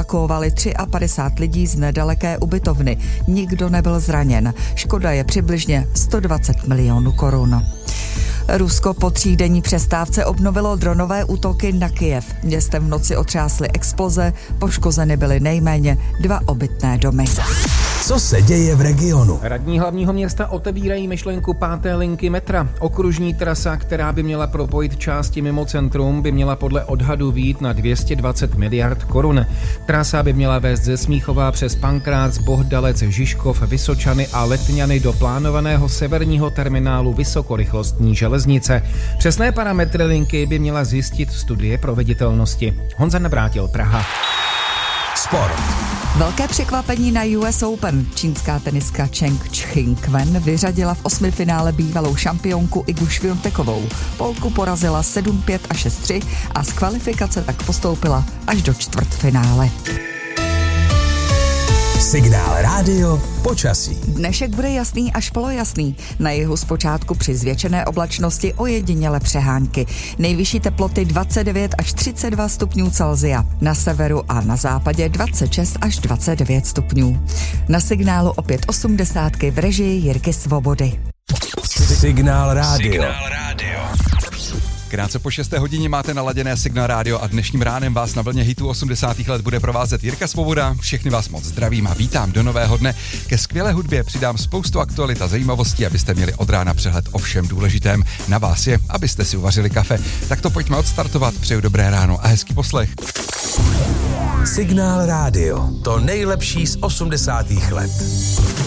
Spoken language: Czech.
evakuovali 53 lidí z nedaleké ubytovny. Nikdo nebyl zraněn. Škoda je přibližně 120 milionů korun. Rusko po 3denní přestávce obnovilo dronové útoky na Kyjev. Městem v noci otřásly exploze, poškozeny byly nejméně 2 obytné domy. Co se děje v regionu? Radní hlavního města otevírají myšlenku 5. linky metra. Okružní trasa, která by měla propojit části mimo centrum, by měla podle odhadu vyjít na 220 miliard korun. Trasa by měla vést ze Smíchova přes Pankrác, Bohdalec, Žižkov, Vysočany a Letňany do plánovaného severního terminálu vysokorychlostní železnice. Přesné parametry linky by měla zjistit studie proveditelnosti. Honza Navrátil, Praha. Sport. Velké překvapení na US Open. Čínská tenistka Cheng Ching-wen vyřadila v 8. finále bývalou šampionku Igu Świątekovou. Polku porazila 7-5 a 6-3 a z kvalifikace tak postoupila až do čtvrtfinále. Signál rádio počasí. Dnešek bude jasný až polojasný. Na jihu zpočátku při zvětšené oblačnosti ojediněle přehánky. Nejvyšší teploty 29 až 32 stupňů Celsia. Na severu a na západě 26 až 29 stupňů. Na signálu opět 80 v režii Jirky Svobody. Signál rádio. Krátce po 6. hodině máte naladěné Signál rádio a dnešním ránem vás na vlně hitů 80. let bude provázet Jirka Svoboda. Všechny vás moc zdravím a vítám do nového dne. Ke skvělé hudbě přidám spoustu aktualit a zajímavostí, abyste měli od rána přehled o všem důležitém. Na vás je, abyste si uvařili kafe. Tak to pojďme odstartovat. Přeju dobré ráno a hezký poslech. Signál rádio. To nejlepší z 80. let.